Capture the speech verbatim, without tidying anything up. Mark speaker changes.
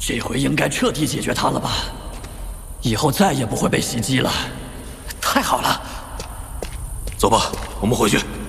Speaker 1: 这回应该彻底解决他了吧？以后再也不会被袭击了。太好了！
Speaker 2: 走吧，我们回去。